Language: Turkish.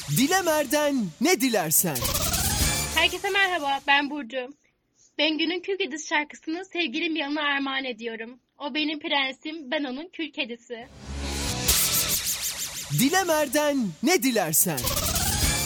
Dilemer'den ne dilersen. Herkese merhaba, ben Burcu. Bengü'nün Kül Kedisi şarkısını sevgilim yanına armağan ediyorum. O benim prensim, ben onun kül kedisi. Dilemer'den ne dilersen.